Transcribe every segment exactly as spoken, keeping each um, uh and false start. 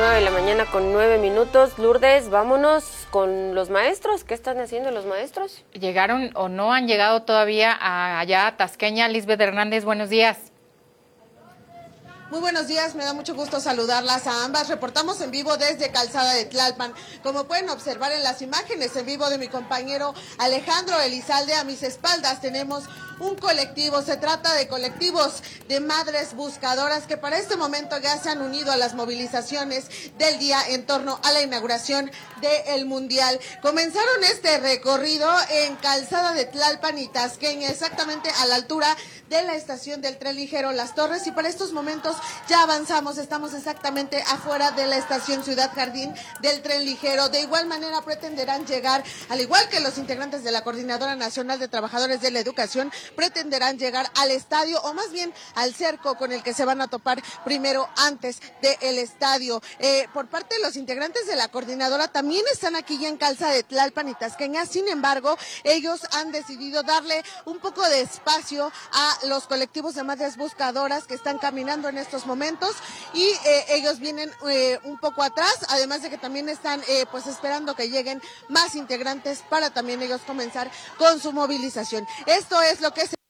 nueve de la mañana con nueve minutos. Lourdes, vámonos con los maestros. ¿Qué están haciendo los maestros? ¿Llegaron o no han llegado todavía a, allá a Tasqueña? Lisbeth Hernández, buenos días. Muy buenos días, me da mucho gusto saludarlas a ambas. Reportamos en vivo desde Calzada de Tlalpan. Como pueden observar en las imágenes en vivo de mi compañero Alejandro Elizalde, a mis espaldas tenemos un colectivo. Se trata de colectivos de madres buscadoras que para este momento ya se han unido a las movilizaciones del día en torno a la inauguración del Mundial. Comenzaron este recorrido en Calzada de Tlalpan y Tasqueña, exactamente a la altura de la estación del tren ligero Las Torres, y para estos momentos ya avanzamos, estamos exactamente afuera de la estación Ciudad Jardín del tren ligero. De igual manera pretenderán llegar, al igual que los integrantes de la Coordinadora Nacional de Trabajadores de la Educación, pretenderán llegar al estadio, o más bien al cerco con el que se van a topar primero antes del estadio. Eh, por parte de los integrantes de la Coordinadora también están aquí ya en Calzada de Tlalpan y Tasqueña, sin embargo, ellos han decidido darle un poco de espacio a los colectivos de madres buscadoras que están caminando en estos momentos, y eh, ellos vienen eh, un poco atrás, además de que también están eh, pues esperando que lleguen más integrantes para también ellos comenzar con su movilización. Esto es lo que se...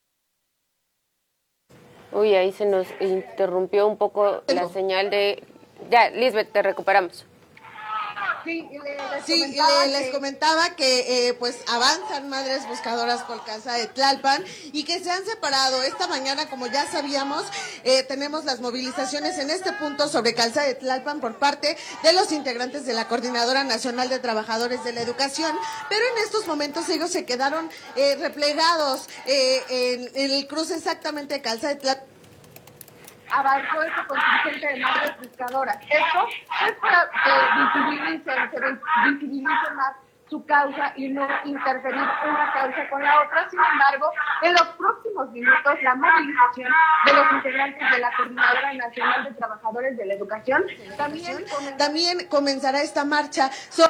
Uy, ahí se nos interrumpió un poco la señal de... Ya, Lisbeth, te recuperamos. Sí, les, sí, comentaba, le, les que... comentaba que eh, pues avanzan madres buscadoras con Calzada de Tlalpan y que se han separado. Esta mañana, como ya sabíamos, eh, tenemos las movilizaciones en este punto sobre Calzada de Tlalpan por parte de los integrantes de la Coordinadora Nacional de Trabajadores de la Educación, pero en estos momentos ellos se quedaron eh, replegados eh, en, en el cruce exactamente de Calzada de Tlalpan. Avanzó este contingente de madres buscadoras. Esto es para que visibilicen, se visibilice más su causa y no interferir una causa con la otra. Sin embargo, en los próximos minutos, la movilización de los integrantes de la Coordinadora Nacional de Trabajadores de la Educación también, también comenzará esta marcha. So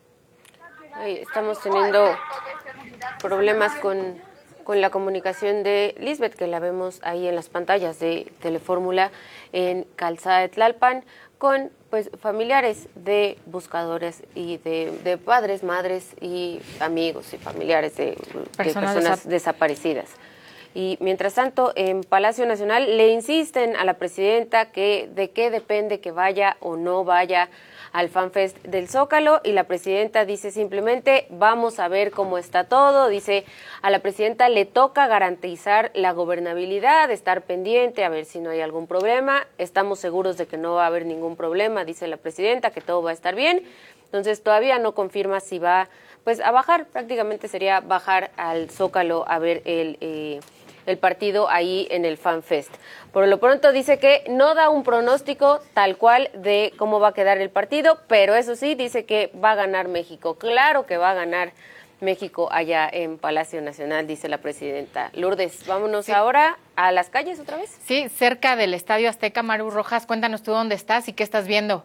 Ay, estamos teniendo problemas con... con la comunicación de Lisbeth, que la vemos ahí en las pantallas de Telefórmula en Calzada de Tlalpan, con pues familiares de buscadores y de, de padres, madres y amigos y familiares de personas, de personas desap desaparecidas. Y mientras tanto, en Palacio Nacional le insisten a la presidenta que de qué depende que vaya o no vaya al FanFest del Zócalo, y la presidenta dice simplemente vamos a ver cómo está todo. Dice a la presidenta le toca garantizar la gobernabilidad, estar pendiente a ver si no hay algún problema. Estamos seguros de que no va a haber ningún problema, dice la presidenta, que todo va a estar bien. Entonces todavía no confirma si va pues a bajar, prácticamente sería bajar al Zócalo a ver el eh, el partido ahí en el FanFest. Por lo pronto dice que no da un pronóstico tal cual de cómo va a quedar el partido, pero eso sí, dice que va a ganar México. Claro que va a ganar México allá en Palacio Nacional, dice la presidenta. Lourdes, vámonos sí. ahora a las calles otra vez. Sí, cerca del Estadio Azteca. Maru Rojas, cuéntanos tú dónde estás y qué estás viendo.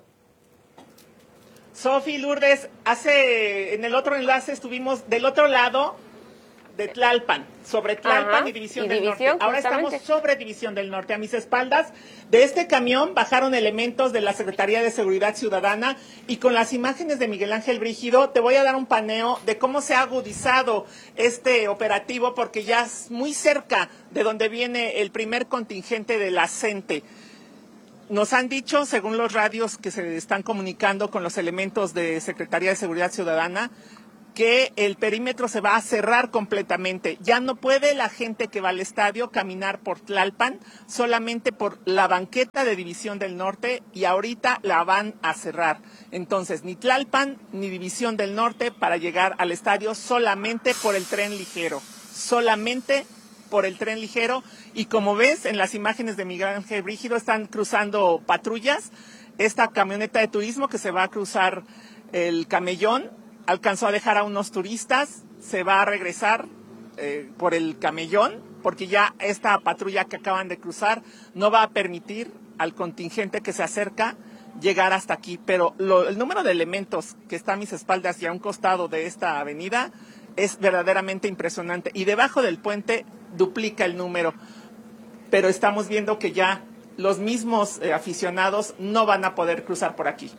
Sofi, Lourdes, hace en el otro enlace estuvimos del otro lado de Tlalpan, sobre Tlalpan Ajá, y División y del División, Norte. Ahora estamos sobre División del Norte. A mis espaldas de este camión bajaron elementos de la Secretaría de Seguridad Ciudadana, y con las imágenes de Miguel Ángel Brígido te voy a dar un paneo de cómo se ha agudizado este operativo, porque ya es muy cerca de donde viene el primer contingente de la CENTE. Nos han dicho, según los radios que se están comunicando con los elementos de Secretaría de Seguridad Ciudadana, que el perímetro se va a cerrar completamente. Ya no puede la gente que va al estadio caminar por Tlalpan, solamente por la banqueta de División del Norte, y ahorita la van a cerrar. Entonces, ni Tlalpan ni División del Norte para llegar al estadio, solamente por el tren ligero. Solamente por el tren ligero. Y como ves en las imágenes de Miguel Ángel Brígido, están cruzando patrullas. Esta camioneta de turismo que se va a cruzar el Camellón alcanzó a dejar a unos turistas, se va a regresar eh, por el Camellón, porque ya esta patrulla que acaban de cruzar no va a permitir al contingente que se acerca llegar hasta aquí. Pero lo, el número de elementos que está a mis espaldas y a un costado de esta avenida es verdaderamente impresionante, y debajo del puente duplica el número. Pero estamos viendo que ya los mismos eh, aficionados no van a poder cruzar por aquí.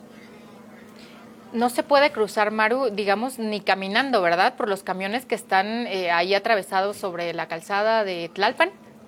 No se puede cruzar, Maru, digamos, ni caminando, ¿verdad? Por los camiones que están eh, ahí atravesados sobre la calzada de Tlalpan.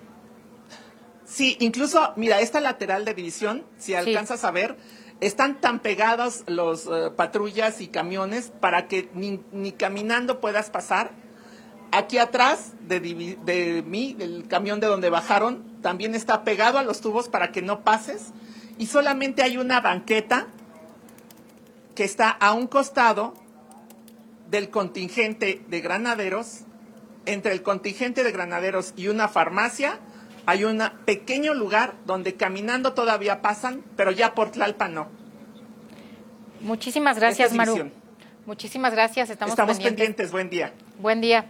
Sí, incluso, mira, esta lateral de división, si alcanzas sí. a ver, están tan pegadas los uh, patrullas y camiones para que ni, ni caminando puedas pasar. Aquí atrás de, de mí, el camión de donde bajaron, también está pegado a los tubos para que no pases. Y solamente hay una banqueta que está a un costado del contingente de granaderos. Entre el contingente de granaderos y una farmacia hay un pequeño lugar donde caminando todavía pasan, pero ya por Tlalpan no. Muchísimas gracias, Maru. Muchísimas gracias. Estamos, Estamos pendientes. pendientes. Buen día. Buen día.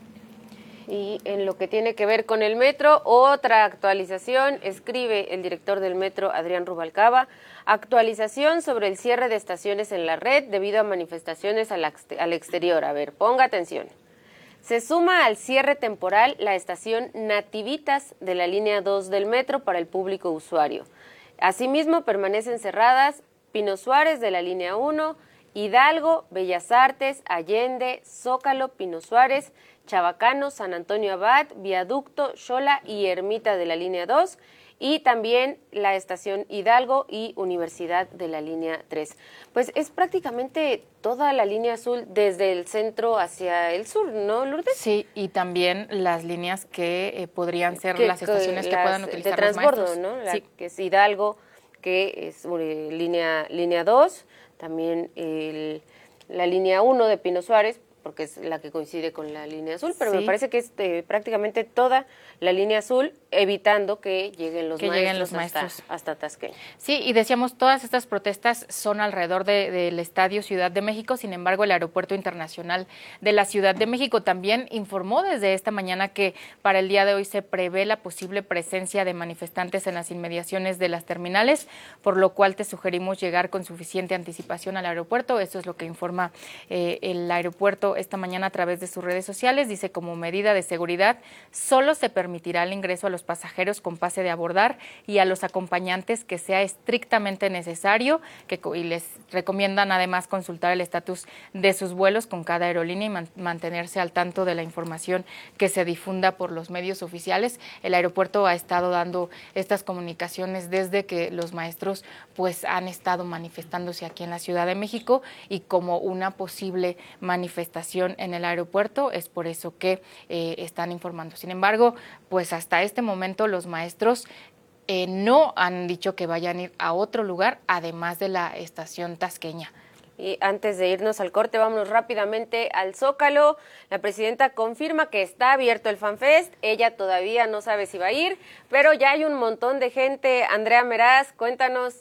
Y en lo que tiene que ver con el metro, otra actualización, escribe el director del metro, Adrián Rubalcaba, actualización sobre el cierre de estaciones en la red debido a manifestaciones al, al exterior. A ver, ponga atención. Se suma al cierre temporal la estación Nativitas de la línea dos del metro para el público usuario. Asimismo, permanecen cerradas Pino Suárez de la línea uno, Hidalgo, Bellas Artes, Allende, Zócalo, Pino Suárez, Chabacano, San Antonio Abad, Viaducto, Xola y Ermita de la línea dos, y también la estación Hidalgo y Universidad de la línea tres. Pues es prácticamente toda la línea azul desde el centro hacia el sur, ¿no, Lourdes? Sí, y también las líneas que eh, podrían ser que, las estaciones que, que puedan utilizar de transbordo, los maestros. ¿no? La, sí. Que es Hidalgo, que es eh, línea, línea dos, también el, la línea uno de Pino Suárez, porque es la que coincide con la línea azul, pero sí. me parece que es eh, prácticamente toda la línea azul, evitando que lleguen los, que maestros, lleguen los hasta, maestros hasta Tasqueña. Sí, y decíamos, todas estas protestas son alrededor de, del Estadio Ciudad de México. Sin embargo, el Aeropuerto Internacional de la Ciudad de México también informó desde esta mañana que para el día de hoy se prevé la posible presencia de manifestantes en las inmediaciones de las terminales, por lo cual te sugerimos llegar con suficiente anticipación al aeropuerto. Eso es lo que informa eh, el aeropuerto esta mañana a través de sus redes sociales. Dice, como medida de seguridad, solo se permitirá el ingreso a los pasajeros con pase de abordar y a los acompañantes que sea estrictamente necesario, que, y les recomiendan además consultar el estatus de sus vuelos con cada aerolínea y man, mantenerse al tanto de la información que se difunda por los medios oficiales. El aeropuerto ha estado dando estas comunicaciones desde que los maestros pues han estado manifestándose aquí en la Ciudad de México, y como una posible manifestación en el aeropuerto es por eso que eh, están informando. Sin embargo, pues hasta este momento los maestros eh, no han dicho que vayan a ir a otro lugar además de la estación Tasqueña. Y antes de irnos al corte, vámonos rápidamente al Zócalo. La presidenta confirma que está abierto el FanFest. Ella todavía no sabe si va a ir, pero ya hay un montón de gente. Andrea Meraz, cuéntanos.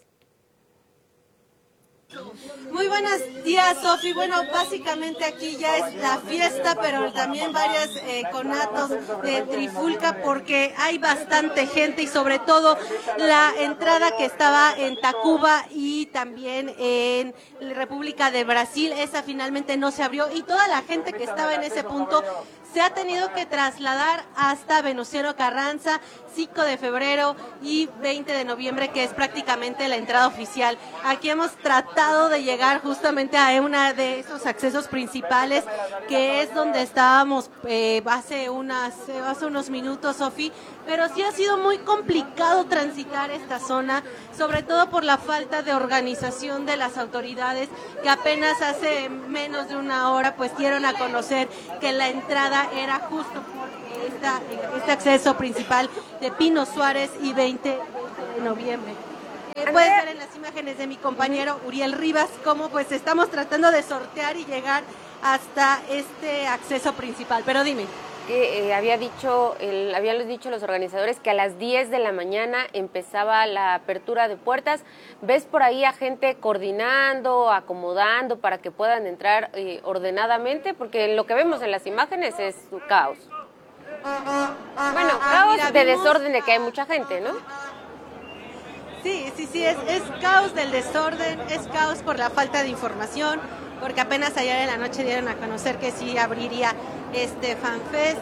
Muy buenos días, Sofi. Bueno, básicamente aquí ya es la fiesta, pero también varias eh, conatos de trifulca, porque hay bastante gente, y sobre todo la entrada que estaba en Tacuba y también en República de Brasil, esa finalmente no se abrió, y toda la gente que estaba en ese punto se ha tenido que trasladar hasta Venustiano Carranza, cinco de febrero y veinte de noviembre, que es prácticamente la entrada oficial. Aquí hemos tratado de llegar justamente a uno de esos accesos principales, que es donde estábamos eh, hace, unas, hace unos minutos, Sofi, pero sí ha sido muy complicado transitar esta zona, sobre todo por la falta de organización de las autoridades, que apenas hace menos de una hora pues dieron a conocer que la entrada era justo por esta, este acceso principal de Pino Suárez y veinte de noviembre. Eh, puedes ver en las imágenes de mi compañero Uriel Rivas cómo pues estamos tratando de sortear y llegar hasta este acceso principal. Pero dime. Que eh, había dicho, el, habían dicho los organizadores que a las diez de la mañana empezaba la apertura de puertas. ¿Ves por ahí a gente coordinando, acomodando para que puedan entrar eh, ordenadamente? Porque lo que vemos en las imágenes es un caos. Bueno, caos Mira, de vimos... desorden de que hay mucha gente, ¿no? Sí, sí, sí, es, es caos del desorden, es caos por la falta de información, porque apenas ayer en la noche dieron a conocer que sí abriría este FanFest.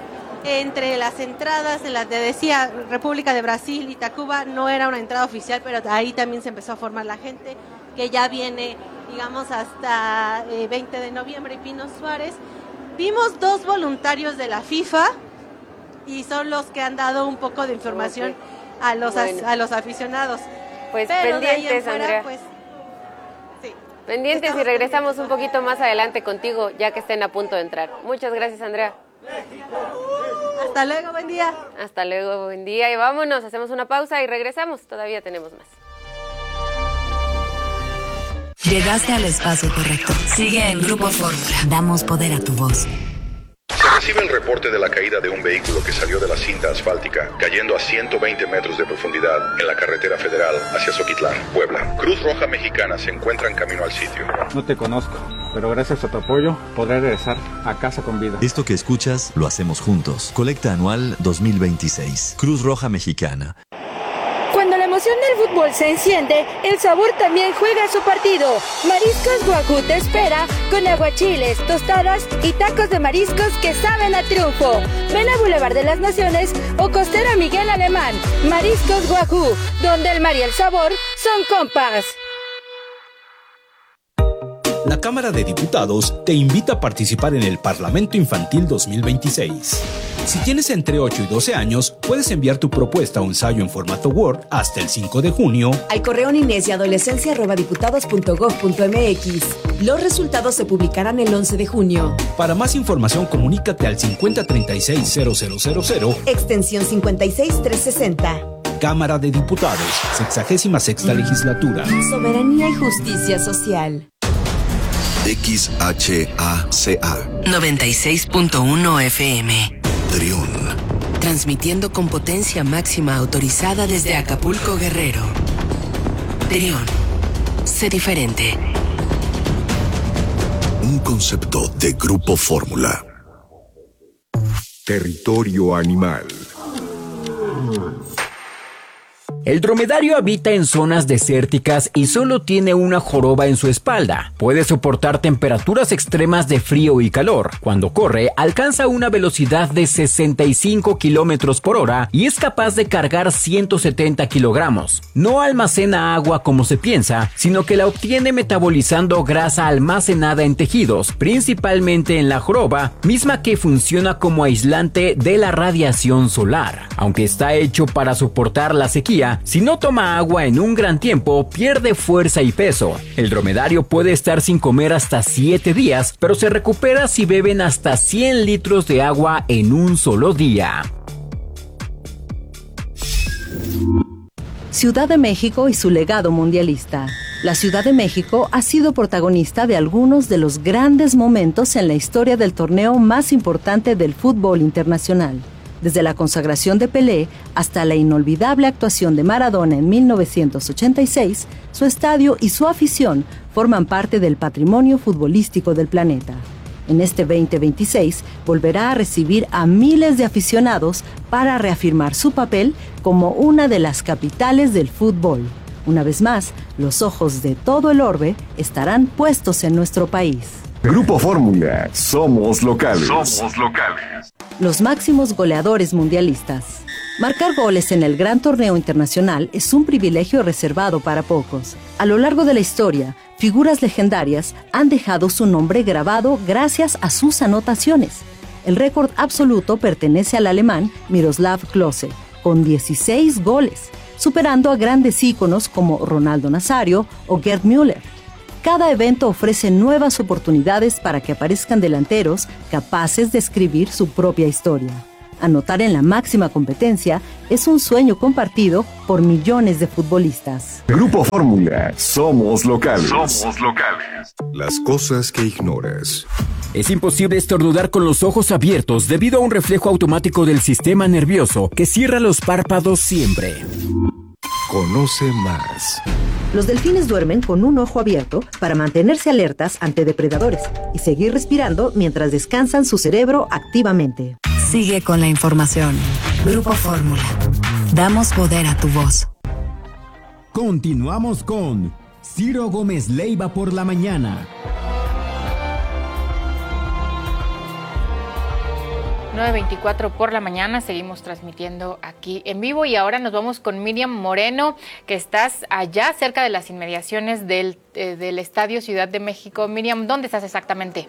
entre las entradas, en las de decía República de Brasil y Tacuba, no era una entrada oficial, pero ahí también se empezó a formar la gente, que ya viene, digamos, hasta eh, veinte de noviembre y Pino Suárez. Vimos dos voluntarios de la FIFA y son los que han dado un poco de información okay. a los bueno. a, a los aficionados. Pues pero pendientes, fuera, Andrea. Pues, sí. Pendientes Estamos y regresamos pendientes. un poquito más adelante contigo, ya que estén a punto de entrar. Muchas gracias, Andrea. Hasta luego, buen día. Hasta luego, buen día. Y vámonos, hacemos una pausa y regresamos. Todavía tenemos más. Llegaste al espacio correcto. Sigue en Grupo Fórmula. Damos poder a tu voz. Se recibe el reporte de la caída de un vehículo que salió de la cinta asfáltica, cayendo a ciento veinte metros de profundidad en la carretera federal hacia Zoquitlán, Puebla. Cruz Roja Mexicana se encuentra en camino al sitio. No te conozco, pero gracias a tu apoyo podré regresar a casa con vida. Esto que escuchas lo hacemos juntos. Colecta anual dos mil veintiséis. Cruz Roja Mexicana. Cuando la emoción del fútbol se enciende, el sabor también juega su partido. Mariscos Wagyu te espera con aguachiles, tostadas y tacos de mariscos que saben a triunfo. Ven a Boulevard de las Naciones o Costera Miguel Alemán. Mariscos Wagyu, donde el mar y el sabor son compas. La Cámara de Diputados te invita a participar en el Parlamento Infantil dos mil veintiséis. Si tienes entre ocho y doce años, puedes enviar tu propuesta o ensayo en formato Word hasta el cinco de junio al correo niñez y adolescencia arroba diputados punto gob punto mx. Los resultados se publicarán el once de junio. Para más información, comunícate al cincuenta treinta y seis cero cero cero cero, extensión cincuenta y seis trescientos sesenta. Cámara de Diputados, sexagésima sexta legislatura. Soberanía y justicia social. X H A C A noventa y seis punto uno F M. Trión. Transmitiendo con potencia máxima autorizada desde Acapulco, Guerrero. Trión. Sé diferente. Un concepto de Grupo Fórmula. Territorio animal. El dromedario habita en zonas desérticas y solo tiene una joroba en su espalda. Puede soportar temperaturas extremas de frío y calor. Cuando corre, alcanza una velocidad de sesenta y cinco kilómetros por hora y es capaz de cargar ciento setenta kilogramos. No almacena agua como se piensa, sino que la obtiene metabolizando grasa almacenada en tejidos, principalmente en la joroba, misma que funciona como aislante de la radiación solar. Aunque está hecho para soportar la sequía, si no toma agua en un gran tiempo, pierde fuerza y peso. El dromedario puede estar sin comer hasta siete días, pero se recupera si beben hasta cien litros de agua en un solo día. Ciudad de México y su legado mundialista. La Ciudad de México ha sido protagonista de algunos de los grandes momentos en la historia del torneo más importante del fútbol internacional. Desde la consagración de Pelé hasta la inolvidable actuación de Maradona en mil novecientos ochenta y seis, su estadio y su afición forman parte del patrimonio futbolístico del planeta. En este veinte veintiséis volverá a recibir a miles de aficionados para reafirmar su papel como una de las capitales del fútbol. Una vez más, los ojos de todo el orbe estarán puestos en nuestro país. Grupo Fórmula, somos locales. Somos locales. Los máximos goleadores mundialistas. Marcar goles en el gran torneo internacional es un privilegio reservado para pocos. A lo largo de la historia, figuras legendarias han dejado su nombre grabado gracias a sus anotaciones. El récord absoluto pertenece al alemán Miroslav Klose, con dieciséis goles, superando a grandes íconos como Ronaldo Nazario o Gerd Müller. Cada evento ofrece nuevas oportunidades para que aparezcan delanteros capaces de escribir su propia historia. Anotar en la máxima competencia es un sueño compartido por millones de futbolistas. Grupo Fórmula, somos locales. Somos locales. Las cosas que ignoras. Es imposible estornudar con los ojos abiertos debido a un reflejo automático del sistema nervioso que cierra los párpados siempre. Conoce más. Los delfines duermen con un ojo abierto para mantenerse alertas ante depredadores y seguir respirando mientras descansan su cerebro activamente. Sigue con la información. Grupo Fórmula. Damos poder a tu voz. Continuamos con Ciro Gómez Leiva por la mañana. nueve veinticuatro por la mañana, seguimos transmitiendo aquí en vivo y ahora nos vamos con Miriam Moreno, que estás allá cerca de las inmediaciones del, eh, del Estadio Ciudad de México. Miriam, ¿dónde estás exactamente?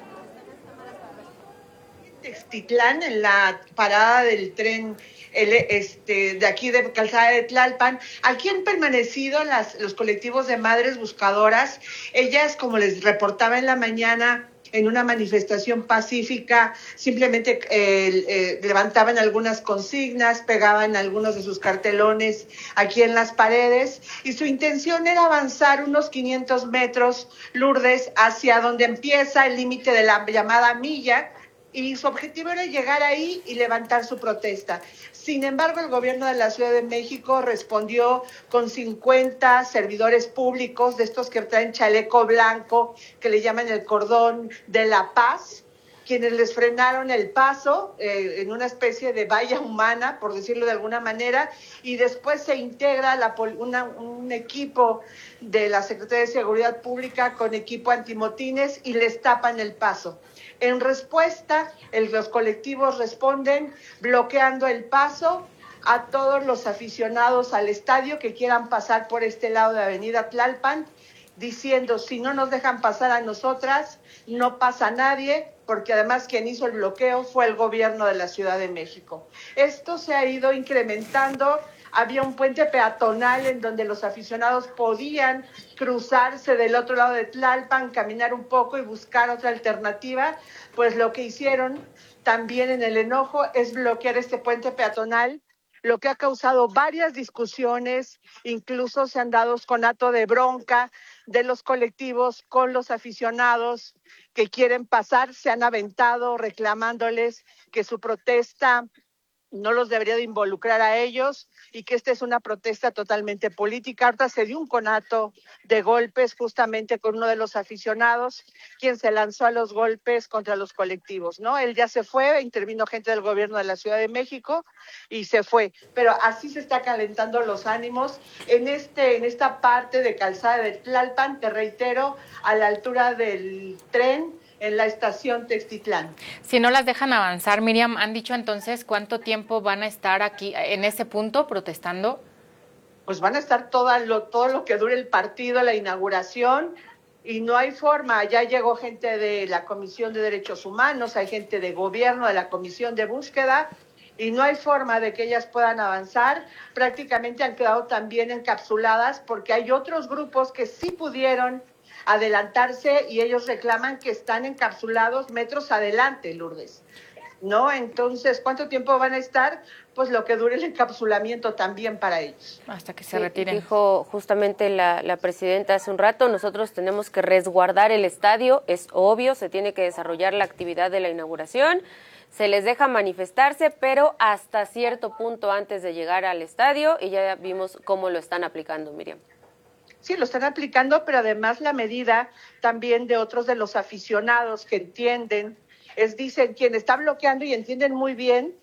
Textitlán, en la parada del tren el, este, de aquí de Calzada de Tlalpan. Aquí han permanecido las, los colectivos de madres buscadoras. Ellas, como les reportaba en la mañana, en una manifestación pacífica, simplemente eh, eh, levantaban algunas consignas, pegaban algunos de sus cartelones aquí en las paredes, y su intención era avanzar unos quinientos metros, Lourdes, hacia donde empieza el límite de la llamada milla, y su objetivo era llegar ahí y levantar su protesta. Sin embargo, el gobierno de la Ciudad de México respondió con cincuenta servidores públicos, de estos que traen chaleco blanco, que le llaman el cordón de la paz, quienes les frenaron el paso eh, en una especie de valla humana, por decirlo de alguna manera, y después se integra la, una, un equipo de la Secretaría de Seguridad Pública con equipo antimotines y les tapan el paso. En respuesta, el, los colectivos responden bloqueando el paso a todos los aficionados al estadio que quieran pasar por este lado de Avenida Tlalpan, diciendo, si no nos dejan pasar a nosotras, no pasa nadie, porque además quien hizo el bloqueo fue el gobierno de la Ciudad de México. Esto se ha ido incrementando. Había un puente peatonal en donde los aficionados podían cruzarse del otro lado de Tlalpan, caminar un poco y buscar otra alternativa. Pues lo que hicieron también en el enojo es bloquear este puente peatonal, lo que ha causado varias discusiones, incluso se han dado conato de bronca de los colectivos con los aficionados que quieren pasar, se han aventado reclamándoles que su protesta no los debería de involucrar a ellos y que esta es una protesta totalmente política. Ahorita se dio un conato de golpes justamente con uno de los aficionados, quien se lanzó a los golpes contra los colectivos, ¿no? Él ya se fue, intervino gente del gobierno de la Ciudad de México y se fue. Pero así se está calentando los ánimos en este, en esta parte de Calzada de Tlalpan, te reitero, a la altura del tren, en la estación Textitlán. Si no las dejan avanzar, Miriam, ¿han dicho entonces cuánto tiempo van a estar aquí en ese punto protestando? Pues van a estar todo lo, todo lo que dure el partido, la inauguración, y no hay forma. Ya llegó gente de la Comisión de Derechos Humanos, hay gente de gobierno, de la Comisión de Búsqueda, y no hay forma de que ellas puedan avanzar. Prácticamente han quedado también encapsuladas porque hay otros grupos que sí pudieron adelantarse y ellos reclaman que están encapsulados metros adelante, Lourdes, ¿no? Entonces, ¿cuánto tiempo van a estar? Pues lo que dure el encapsulamiento también para ellos. Hasta que se sí, retiren. Dijo justamente la, la presidenta hace un rato, nosotros tenemos que resguardar el estadio, es obvio, se tiene que desarrollar la actividad de la inauguración, se les deja manifestarse, pero hasta cierto punto antes de llegar al estadio, y ya vimos cómo lo están aplicando, Miriam. Sí, lo están aplicando, pero además la medida también de otros de los aficionados que entienden, es dicen, quien está bloqueando y entienden muy bien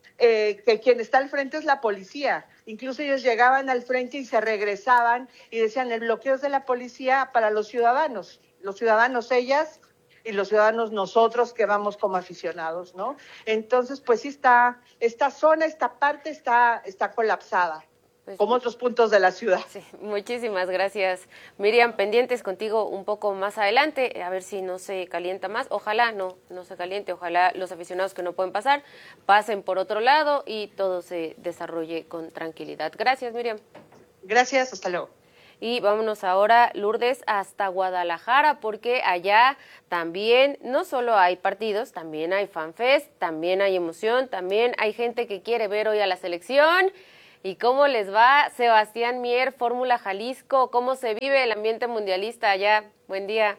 eh, que quien está al frente es la policía. Incluso ellos llegaban al frente y se regresaban y decían, el bloqueo es de la policía para los ciudadanos, los ciudadanos ellas y los ciudadanos nosotros que vamos como aficionados, ¿no? Entonces, pues sí está, esta zona, esta parte está, está colapsada. Pues, como otros puntos de la ciudad. Sí, muchísimas gracias, Miriam. Pendientes contigo un poco más adelante, a ver si no se calienta más. Ojalá no, no se caliente, ojalá los aficionados que no pueden pasar pasen por otro lado y todo se desarrolle con tranquilidad. Gracias, Miriam. Gracias, hasta luego. Y vámonos ahora, Lourdes, hasta Guadalajara, porque allá también no solo hay partidos, también hay fanfest, también hay emoción, también hay gente que quiere ver hoy a la selección. ¿Y cómo les va, Sebastián Mier, Fórmula Jalisco? ¿Cómo se vive el ambiente mundialista allá? Buen día.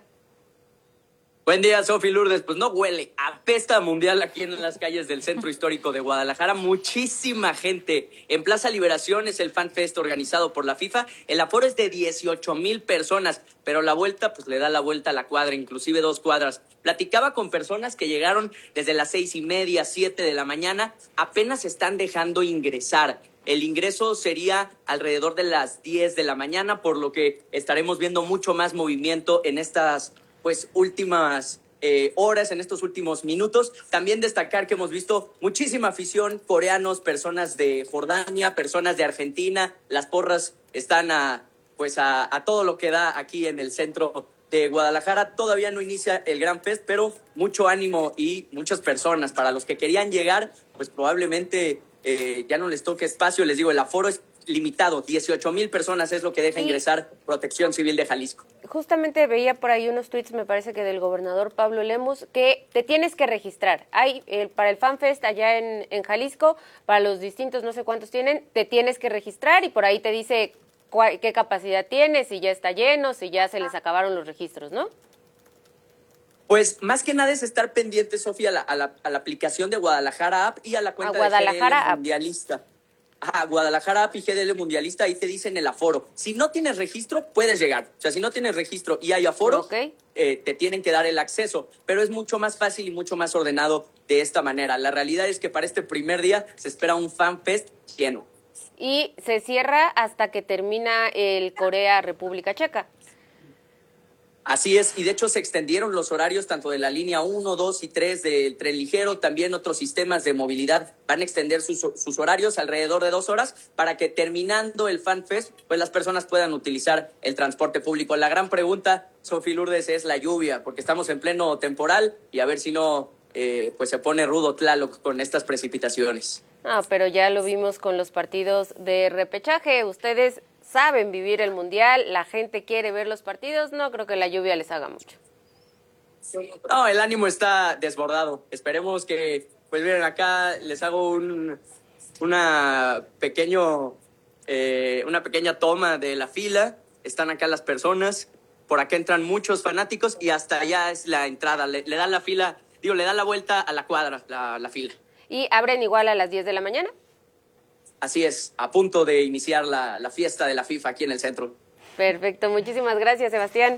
Buen día, Sofi, Lourdes. Pues no huele, apesta mundial aquí en las calles del centro histórico de Guadalajara. Muchísima gente. En Plaza Liberación es el Fan Fest organizado por la FIFA. El aforo es de dieciocho mil personas, pero la vuelta pues le da la vuelta a la cuadra, inclusive dos cuadras. Platicaba con personas que llegaron desde las seis y media, siete de la mañana. Apenas están dejando ingresar. El ingreso sería alrededor de las diez de la mañana, por lo que estaremos viendo mucho más movimiento en estas pues últimas eh, horas, en estos últimos minutos. También destacar que hemos visto muchísima afición, coreanos, personas de Jordania, personas de Argentina. Las porras están a, pues a, a todo lo que da aquí en el centro de Guadalajara. Todavía no inicia el Gran Fest, pero mucho ánimo y muchas personas. Para los que querían llegar, pues probablemente eh, ya no les toque espacio. Les digo, el aforo es limitado, dieciocho mil personas es lo que deja ingresar Protección Civil de Jalisco. Justamente veía por ahí unos tweets, me parece que del gobernador Pablo Lemus, que te tienes que registrar. Hay eh, para el FanFest allá en, en Jalisco, para los distintos, no sé cuántos tienen, te tienes que registrar y por ahí te dice cuál, qué capacidad tienes, si ya está lleno, si ya se les acabaron los registros, ¿no? Pues más que nada es estar pendiente, Sofía, a la, a la, a la aplicación de Guadalajara App y a la cuenta a Guadalajara de G D L Mundialista. Ajá, Guadalajara App y G D L Mundialista, ahí te dicen el aforo. Si no tienes registro, puedes llegar. O sea, si no tienes registro y hay aforo, okay. eh, te tienen que dar el acceso. Pero es mucho más fácil y mucho más ordenado de esta manera. La realidad es que para este primer día se espera un FanFest lleno. Y se cierra hasta que termina el Corea-República Checa. Así es, y de hecho se extendieron los horarios tanto de la línea uno, dos y tres del tren ligero, también otros sistemas de movilidad van a extender sus, sus horarios alrededor de dos horas para que terminando el FanFest, pues las personas puedan utilizar el transporte público. La gran pregunta, Sofía Lourdes, es la lluvia, porque estamos en pleno temporal y a ver si no eh, pues se pone rudo Tlaloc con estas precipitaciones. Ah, pero ya lo vimos con los partidos de repechaje, ustedes saben vivir el Mundial, la gente quiere ver los partidos, no creo que la lluvia les haga mucho. No, el ánimo está desbordado. Esperemos que, pues miren, acá les hago un una pequeño eh, una pequeña toma de la fila. Están acá las personas, por acá entran muchos fanáticos y hasta allá es la entrada. Le, le dan la fila, digo, le dan la vuelta a la cuadra, la, la fila. ¿Y abren igual a las diez de la mañana? Así es, a punto de iniciar la, la fiesta de la FIFA aquí en el centro. Perfecto, muchísimas gracias, Sebastián.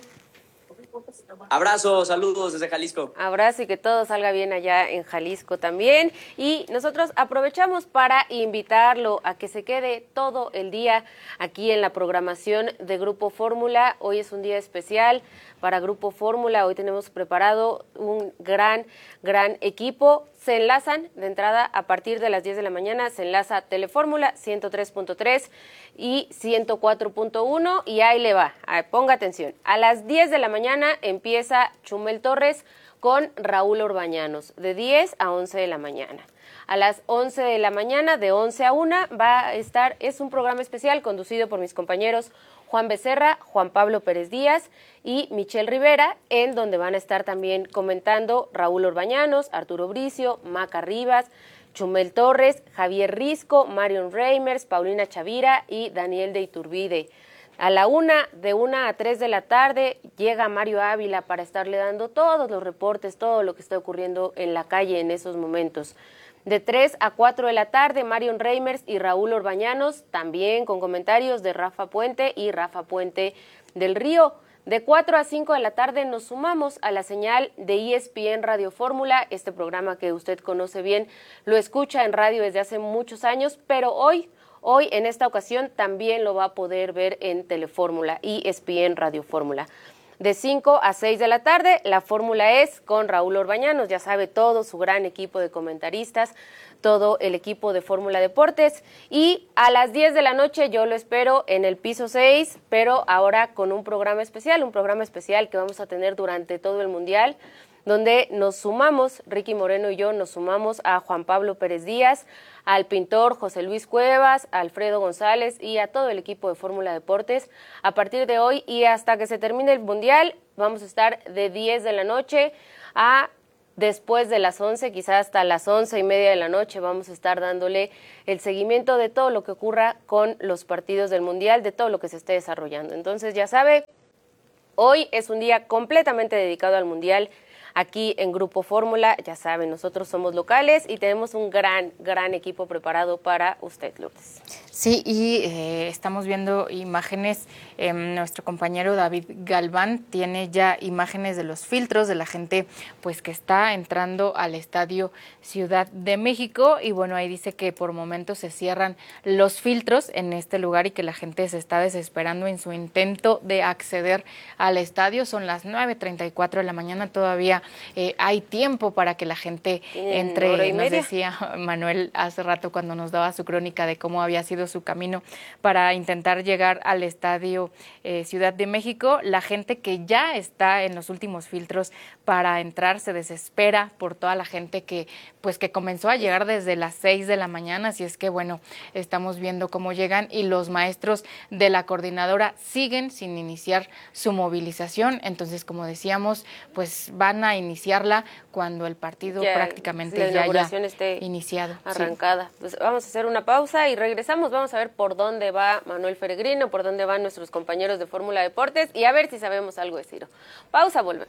Abrazo, saludos desde Jalisco. Abrazo y que todo salga bien allá en Jalisco también. Y nosotros aprovechamos para invitarlo a que se quede todo el día aquí en la programación de Grupo Fórmula. Hoy es un día especial para Grupo Fórmula. Hoy tenemos preparado un gran, gran equipo. Se enlazan de entrada a partir de las diez de la mañana, se enlaza Telefórmula ciento tres punto tres y ciento cuatro punto uno y ahí le va, ponga atención. A las diez de la mañana empieza Chumel Torres con Raúl Orbañanos, de diez a once de la mañana. A las once de la mañana, de once a una, va a estar, es un programa especial conducido por mis compañeros Juan Becerra, Juan Pablo Pérez Díaz y Michelle Rivera, en donde van a estar también comentando Raúl Orbañanos, Arturo Bricio, Maca Rivas, Chumel Torres, Javier Risco, Marion Reimers, Paulina Chavira y Daniel de Iturbide. A la una, de una a tres de la tarde, llega Mario Ávila para estarle dando todos los reportes, todo lo que está ocurriendo en la calle en esos momentos. De tres a cuatro de la tarde, Marion Reimers y Raúl Orbañanos, también con comentarios de Rafa Puente y Rafa Puente del Río. De cuatro a cinco de la tarde nos sumamos a la señal de E S P N Radio Fórmula, este programa que usted conoce bien, lo escucha en radio desde hace muchos años, pero hoy, hoy en esta ocasión también lo va a poder ver en Telefórmula, E S P N Radio Fórmula. De cinco a seis de la tarde, la Fórmula es con Raúl Orbañanos, ya sabe, todo su gran equipo de comentaristas, todo el equipo de Fórmula Deportes. Y a las diez de la noche yo lo espero en el piso seis, pero ahora con un programa especial, un programa especial que vamos a tener durante todo el Mundial, donde nos sumamos, Ricky Moreno y yo nos sumamos a Juan Pablo Pérez Díaz, al pintor José Luis Cuevas, a Alfredo González y a todo el equipo de Fórmula Deportes. A partir de hoy y hasta que se termine el Mundial, vamos a estar de diez de la noche a después de las once, quizás hasta las once y media de la noche, vamos a estar dándole el seguimiento de todo lo que ocurra con los partidos del Mundial, de todo lo que se esté desarrollando. Entonces, ya sabe, hoy es un día completamente dedicado al Mundial. Aquí en Grupo Fórmula, ya saben, nosotros somos locales y tenemos un gran, gran equipo preparado para usted, Lourdes. Sí, y eh, estamos viendo imágenes, eh, nuestro compañero David Galván tiene ya imágenes de los filtros de la gente pues que está entrando al Estadio Ciudad de México y bueno, ahí dice que por momentos se cierran los filtros en este lugar y que la gente se está desesperando en su intento de acceder al estadio. Son las nueve treinta y cuatro de la mañana, todavía eh, hay tiempo para que la gente entre. Nos decía Manuel hace rato cuando nos daba su crónica de cómo había sido su camino para intentar llegar al estadio eh, Ciudad de México. La gente que ya está en los últimos filtros para entrar se desespera por toda la gente que pues que comenzó a llegar desde las seis de la mañana, así es que bueno, estamos viendo cómo llegan y los maestros de la coordinadora siguen sin iniciar su movilización, entonces como decíamos, pues van a iniciarla cuando el partido ya, prácticamente la ya haya esté iniciado. Arrancada. Sí. Pues vamos a hacer una pausa y regresamos, vamos a ver por dónde va Manuel Peregrino, por dónde van nuestros compañeros de Fórmula Deportes y a ver si sabemos algo de Ciro. Pausa, volvemos.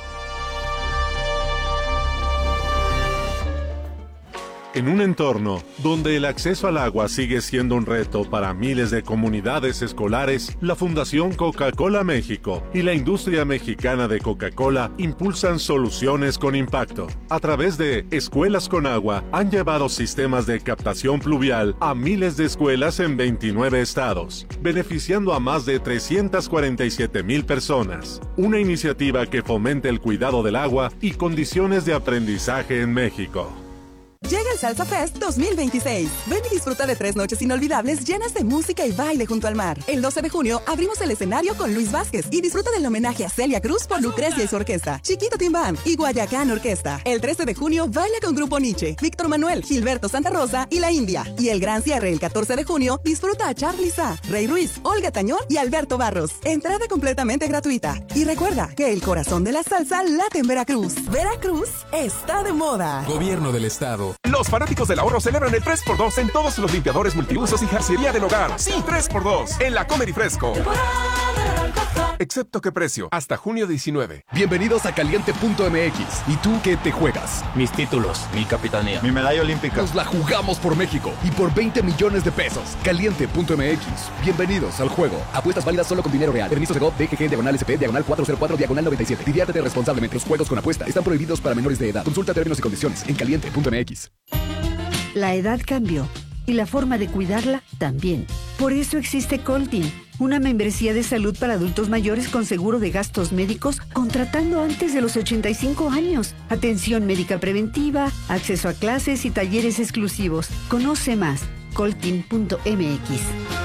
En un entorno donde el acceso al agua sigue siendo un reto para miles de comunidades escolares, la Fundación Coca-Cola México y la industria mexicana de Coca-Cola impulsan soluciones con impacto. A través de Escuelas con Agua, han llevado sistemas de captación pluvial a miles de escuelas en veintinueve estados, beneficiando a más de trescientas cuarenta y siete mil personas. Una iniciativa que fomenta el cuidado del agua y condiciones de aprendizaje en México. Llega el Salsa Fest dos mil veintiséis. Ven y disfruta de tres noches inolvidables llenas de música y baile junto al mar. El doce de junio abrimos el escenario con Luis Vázquez y disfruta del homenaje a Celia Cruz por Lucrecia y su orquesta, Chiquito Timbán y Guayacán Orquesta. El trece de junio baila con Grupo Nietzsche, Víctor Manuel, Gilberto Santa Rosa y La India. Y el gran cierre el catorce de junio disfruta a Charly Sa, Rey Ruiz, Olga Tañón y Alberto Barros. Entrada completamente gratuita. Y recuerda que el corazón de la salsa late en Veracruz. Veracruz está de moda. Gobierno del Estado. Los fanáticos del ahorro celebran el tres por dos en todos los limpiadores multiusos y jarciería del hogar. Sí, tres por dos en la Comer y Fresco. Excepto qué precio, hasta junio diecinueve. Bienvenidos a Caliente punto M X. ¿Y tú qué te juegas? Mis títulos, mi capitanía, mi medalla olímpica. Nos la jugamos por México y por veinte millones de pesos. Caliente punto M X. Bienvenidos al juego. Apuestas válidas solo con dinero real. Permiso de G O V, D G G, diagonal S P, diagonal cuatrocientos cuatro, diagonal noventa y siete. Diviértete responsablemente. Los juegos con apuesta están prohibidos para menores de edad. Consulta términos y condiciones en Caliente punto M X. La edad cambió y la forma de cuidarla también. Por eso existe Coltin, una membresía de salud para adultos mayores con seguro de gastos médicos contratando antes de los ochenta y cinco años. Atención médica preventiva, acceso a clases y talleres exclusivos. Conoce más, coltin punto M X.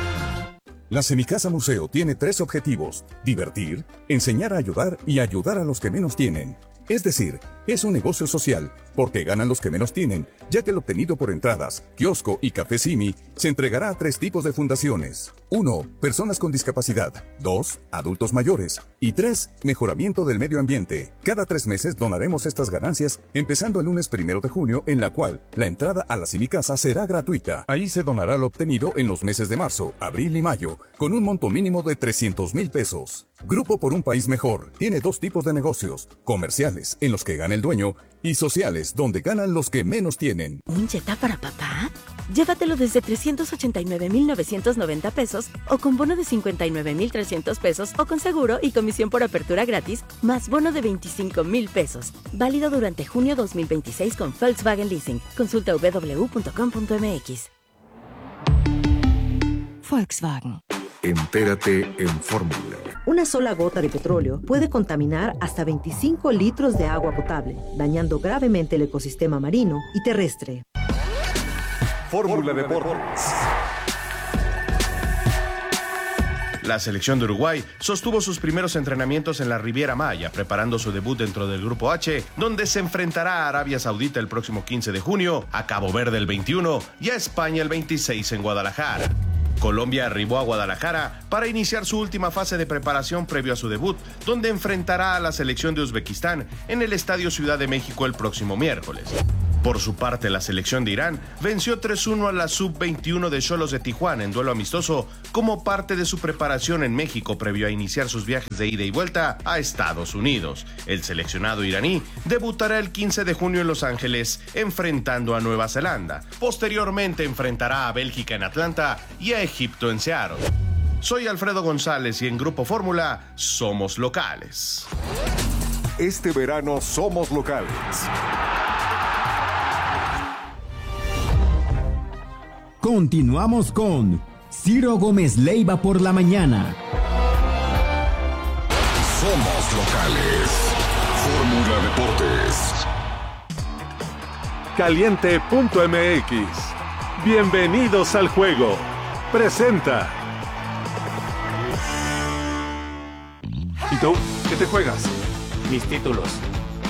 La Semicasa Museo tiene tres objetivos: divertir, enseñar a ayudar y ayudar a los que menos tienen. Es decir, es un negocio social, porque ganan los que menos tienen, ya que el obtenido por entradas, kiosco y café Simi se entregará a tres tipos de fundaciones. uno. Personas con discapacidad. dos. Adultos mayores. Y tres. Mejoramiento del medio ambiente. Cada tres meses donaremos estas ganancias, empezando el lunes primero de junio, en la cual la entrada a la Semicasa será gratuita. Ahí se donará lo obtenido en los meses de marzo, abril y mayo, con un monto mínimo de trescientos mil pesos. Grupo por un País Mejor tiene dos tipos de negocios: comerciales, en los que gana el dueño, y sociales, donde ganan los que menos tienen. ¿Un Jetta para papá? Llévatelo desde trescientos ochenta y nueve mil novecientos noventa pesos o con bono de cincuenta y nueve mil trescientos pesos o con seguro y comisión por apertura gratis más bono de veinticinco mil pesos. Válido durante junio dos mil veintiséis con Volkswagen Leasing. Consulta w w w punto com punto m x. Volkswagen. Entérate en Fórmula. Una sola gota de petróleo puede contaminar hasta veinticinco litros de agua potable, dañando gravemente el ecosistema marino y terrestre. Fórmula Deportes. La selección de Uruguay sostuvo sus primeros entrenamientos en la Riviera Maya, preparando su debut dentro del Grupo H, donde se enfrentará a Arabia Saudita el próximo quince de junio, a Cabo Verde el veintiuno y a España el veintiséis en Guadalajara. Colombia arribó a Guadalajara para iniciar su última fase de preparación previo a su debut, donde enfrentará a la selección de Uzbekistán en el Estadio Ciudad de México el próximo miércoles. Por su parte, la selección de Irán venció tres uno a la sub veintiuno de Xolos de Tijuana en duelo amistoso como parte de su preparación en México previo a iniciar sus viajes de ida y vuelta a Estados Unidos. El seleccionado iraní debutará el quince de junio en Los Ángeles enfrentando a Nueva Zelanda. Posteriormente enfrentará a Bélgica en Atlanta y a Egipto en Seattle. Soy Alfredo González y en Grupo Fórmula somos locales. Este verano somos locales. Continuamos con Ciro Gómez Leiva por la mañana. Somos locales. Fórmula Deportes. Caliente punto m x. Bienvenidos al juego. Presenta. ¿Y tú? ¿Qué te juegas? Mis títulos.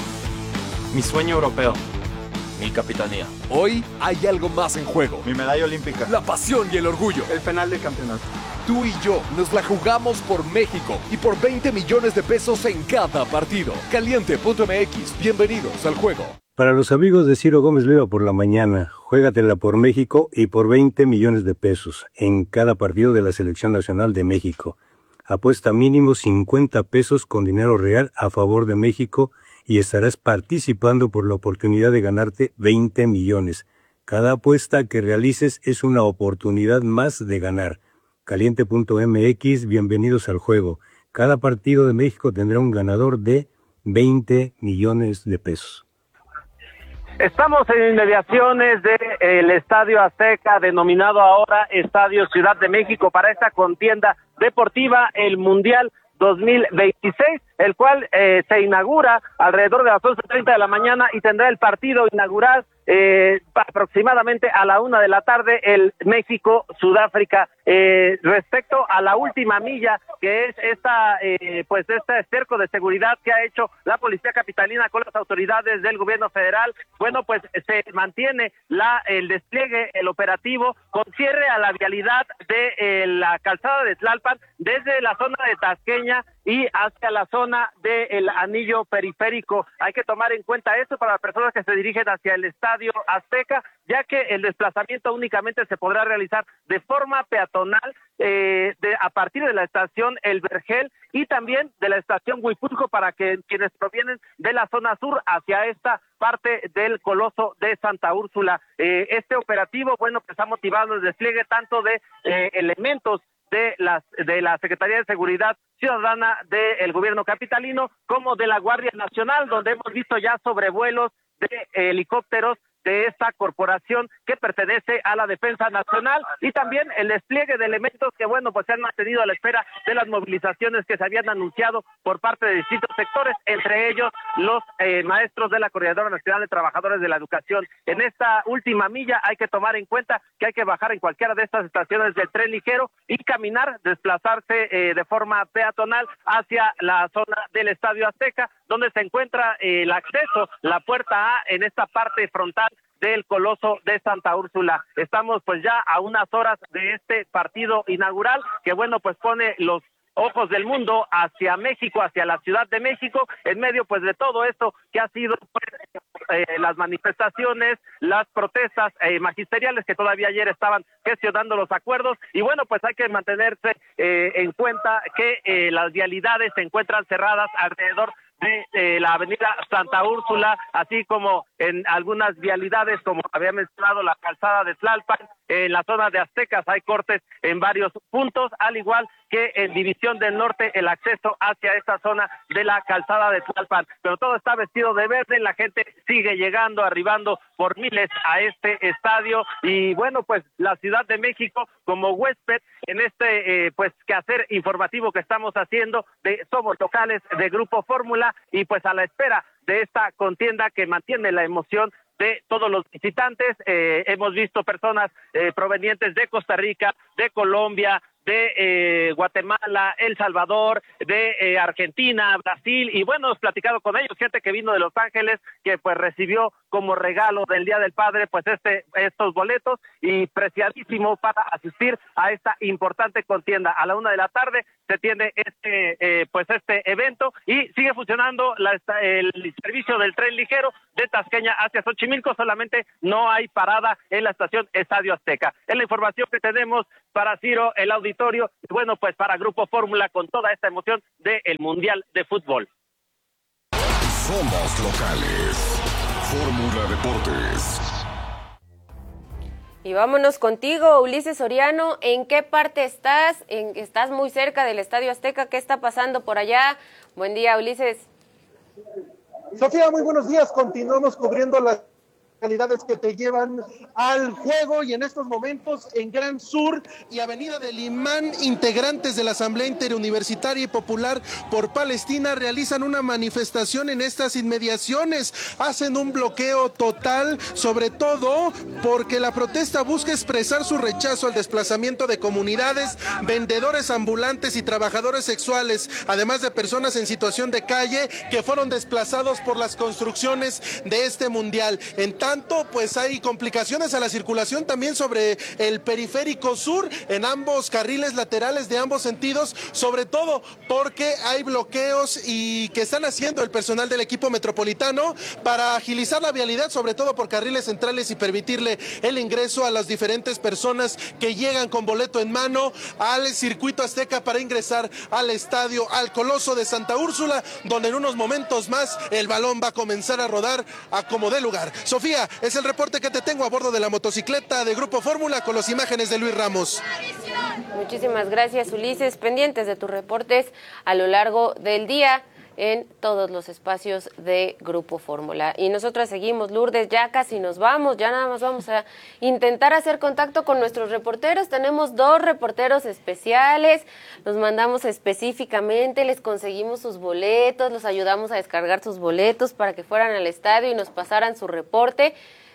Mi sueño europeo. Mi capitanía. Hoy hay algo más en juego. Mi medalla olímpica. La pasión y el orgullo. El penal de campeonato. Tú y yo nos la jugamos por México y por veinte millones de pesos en cada partido. Caliente punto m x. Bienvenidos al juego. Para los amigos de Ciro Gómez Leiva por la mañana, juégatela por México y por veinte millones de pesos en cada partido de la Selección Nacional de México. Apuesta mínimo cincuenta pesos con dinero real a favor de México y estarás participando por la oportunidad de ganarte veinte millones. Cada apuesta que realices es una oportunidad más de ganar. Caliente punto m x, bienvenidos al juego. Cada partido de México tendrá un ganador de veinte millones de pesos. Estamos en inmediaciones del Estadio Azteca, denominado ahora Estadio Ciudad de México, para esta contienda deportiva, el Mundial dos mil veintiséis, el cual eh, se inaugura alrededor de las once treinta de la mañana y tendrá el partido inaugural eh, aproximadamente a la una de la tarde, el México-Sudáfrica. Eh, respecto a la última milla, que es esta, eh, pues este cerco de seguridad que ha hecho la Policía Capitalina con las autoridades del gobierno federal, bueno, pues se mantiene la el despliegue, el operativo, con cierre a la vialidad de eh, la calzada de Tlalpan, desde la zona de Tasqueña y hacia la zona del anillo periférico. Hay que tomar en cuenta esto para las personas que se dirigen hacia el Estadio Azteca, ya que el desplazamiento únicamente se podrá realizar de forma peatonal eh, de, a partir de la estación El Vergel y también de la estación Huipulco, para que quienes provienen de la zona sur hacia esta parte del Coloso de Santa Úrsula. Eh, este operativo, bueno, pues ha motivado el despliegue tanto de eh, elementos de las de la Secretaría de Seguridad Ciudadana del gobierno capitalino, como de la Guardia Nacional, donde hemos visto ya sobrevuelos de eh, helicópteros de esta corporación que pertenece a la Defensa Nacional, y también el despliegue de elementos que, bueno, pues se han mantenido a la espera de las movilizaciones que se habían anunciado por parte de distintos sectores, entre ellos los eh, maestros de la Coordinadora Nacional de Trabajadores de la Educación. En esta última milla hay que tomar en cuenta que hay que bajar en cualquiera de estas estaciones del tren ligero y caminar, desplazarse eh, de forma peatonal hacia la zona del Estadio Azteca, donde se encuentra eh, el acceso, la puerta A, en esta parte frontal del Coloso de Santa Úrsula. Estamos pues ya a unas horas de este partido inaugural, que bueno, pues pone los ojos del mundo hacia México, hacia la Ciudad de México, en medio pues de todo esto que ha sido pues, eh, las manifestaciones, las protestas eh, magisteriales que todavía ayer estaban gestionando los acuerdos, y bueno, pues hay que mantenerse eh, en cuenta que eh, las vialidades se encuentran cerradas alrededor de eh, la avenida Santa Úrsula, así como en algunas vialidades, como había mencionado, la calzada de Tlalpan. En la zona de Aztecas hay cortes en varios puntos, al igual que en División del Norte el acceso hacia esta zona de la calzada de Tlalpan. Pero todo está vestido de verde, la gente sigue llegando, arribando por miles a este estadio, y bueno, pues la Ciudad de México como huésped en este eh, pues quehacer informativo que estamos haciendo de Somos Locales de Grupo Fórmula, y pues a la espera de esta contienda que mantiene la emoción de todos los visitantes. Eh, hemos visto personas eh, provenientes de Costa Rica, de Colombia, de eh, Guatemala, El Salvador, de eh, Argentina, Brasil, y bueno, hemos platicado con ellos, gente que vino de Los Ángeles, que pues recibió como regalo del Día del Padre pues este estos boletos, y preciadísimo para asistir a esta importante contienda. A la una de la tarde se tiene este eh, pues este evento, y sigue funcionando la, el servicio del tren ligero de Tasqueña hacia Xochimilco, solamente no hay parada en la estación Estadio Azteca. Es la información que tenemos para Ciro, el auditorio, y bueno, pues para Grupo Fórmula, con toda esta emoción del Mundial de Fútbol. Somos locales. Fórmula Deportes. Y vámonos contigo, Ulises Soriano. ¿En qué parte estás? En, estás muy cerca del Estadio Azteca. ¿Qué está pasando por allá? Buen día, Ulises. Sofía, muy buenos días. Continuamos cubriendo la localidades que te llevan al juego, y en estos momentos en Gran Sur y Avenida del Imán, integrantes de la Asamblea Interuniversitaria y Popular por Palestina realizan una manifestación en estas inmediaciones, hacen un bloqueo total, sobre todo porque la protesta busca expresar su rechazo al desplazamiento de comunidades, vendedores ambulantes y trabajadores sexuales, además de personas en situación de calle que fueron desplazados por las construcciones de este mundial. En tanto, pues hay complicaciones a la circulación también sobre el periférico sur, en ambos carriles laterales de ambos sentidos, sobre todo porque hay bloqueos y que están haciendo el personal del equipo metropolitano para agilizar la vialidad, sobre todo por carriles centrales, y permitirle el ingreso a las diferentes personas que llegan con boleto en mano al circuito azteca para ingresar al estadio, al Coloso de Santa Úrsula, donde en unos momentos más el balón va a comenzar a rodar a como dé lugar. Sofía, es el reporte que te tengo a bordo de la motocicleta de Grupo Fórmula con las imágenes de Luis Ramos. Muchísimas gracias, Ulises. Pendientes de tus reportes a lo largo del día en todos los espacios de Grupo Fórmula. Y nosotras seguimos, Lourdes, ya casi nos vamos, ya nada más vamos a intentar hacer contacto con nuestros reporteros. Tenemos dos reporteros especiales, los mandamos específicamente, les conseguimos sus boletos, los ayudamos a descargar sus boletos para que fueran al estadio y nos pasaran su reporte.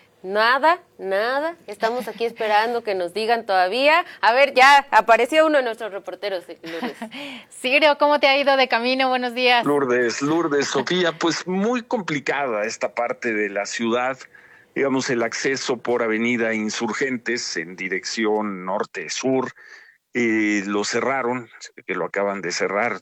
Nada, nada, estamos aquí esperando que nos digan todavía. A ver, ya apareció uno de nuestros reporteros, Lourdes. Sirio, ¿cómo te ha ido de camino? Buenos días. Lourdes, Lourdes, Sofía, pues muy complicada esta parte de la ciudad. Digamos, el acceso por Avenida Insurgentes en dirección norte-sur, eh, lo cerraron, que lo acaban de cerrar.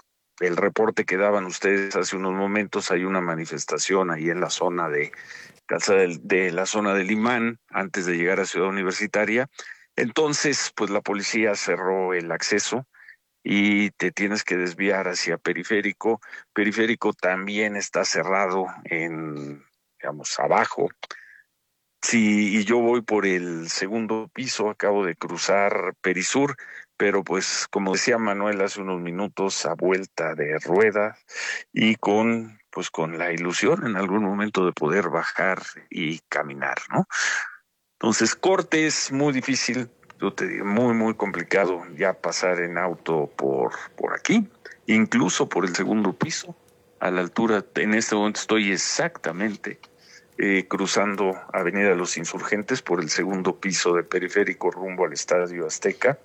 El reporte que daban ustedes hace unos momentos, hay una manifestación ahí en la zona de calzada de, de la zona del Imán, antes de llegar a Ciudad Universitaria. Entonces, pues la policía cerró el acceso y te tienes que desviar hacia Periférico. Periférico también está cerrado en, digamos, abajo. Sí, y yo voy por el segundo piso, acabo de cruzar Perisur, pero pues como decía Manuel hace unos minutos, a vuelta de rueda y con pues con la ilusión en algún momento de poder bajar y caminar, ¿no? Entonces, corte es muy difícil, yo te digo, muy, muy complicado ya pasar en auto por, por aquí, incluso por el segundo piso, a la altura, en este momento estoy exactamente eh, cruzando Avenida de los Insurgentes por el segundo piso de Periférico rumbo al Estadio Azteca,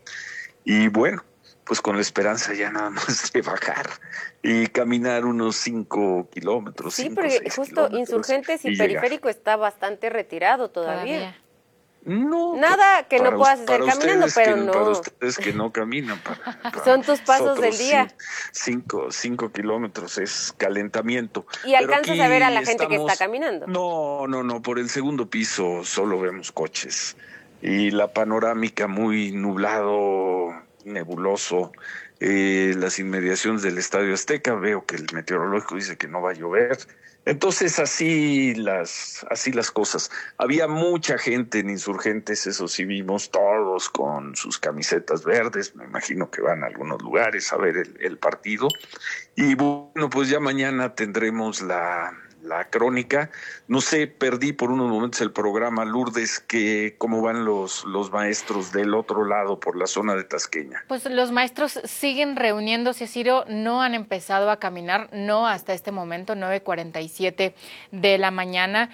y bueno, pues con la esperanza ya nada más de bajar y caminar unos cinco kilómetros. Sí, cinco, porque justo Insurgentes y, y Periférico está bastante retirado todavía. todavía. No. Nada que no puedas hacer caminando, pero que, no. Para ustedes que no caminan. Para, para Son tus pasos del día. Cinco, cinco kilómetros es calentamiento. ¿Y alcanzas a ver a la gente estamos, que está caminando? No, no, no. Por el segundo piso solo vemos coches. Y la panorámica muy nublado, nebuloso, eh, las inmediaciones del Estadio Azteca, veo que el meteorológico dice que no va a llover, entonces así las, así las cosas. Había mucha gente en Insurgentes, eso sí vimos, todos con sus camisetas verdes, me imagino que van a algunos lugares a ver el, el partido, y bueno, pues ya mañana tendremos la... la crónica. No sé, perdí por unos momentos el programa, Lourdes, que cómo van los, los maestros del otro lado por la zona de Tasqueña. Pues los maestros siguen reuniéndose, Ciro, no han empezado a caminar, no hasta este momento, nueve cuarenta y siete de la mañana.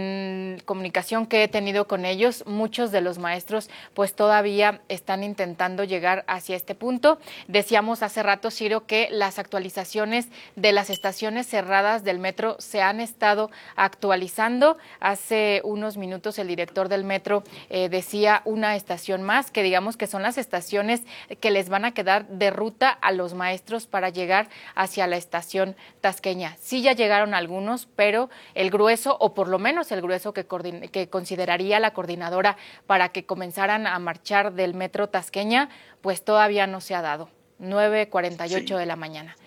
En comunicación que he tenido con ellos, muchos de los maestros pues todavía están intentando llegar hacia este punto. Decíamos hace rato, Ciro, que las actualizaciones de las estaciones cerradas del metro se han han estado actualizando. Hace unos minutos el director del metro eh, decía una estación más, que digamos que son las estaciones que les van a quedar de ruta a los maestros para llegar hacia la estación tasqueña. Sí ya llegaron algunos, pero el grueso, o por lo menos el grueso que, que consideraría la coordinadora para que comenzaran a marchar del metro tasqueña, pues todavía no se ha dado. nueve cuarenta y ocho sí. de la mañana.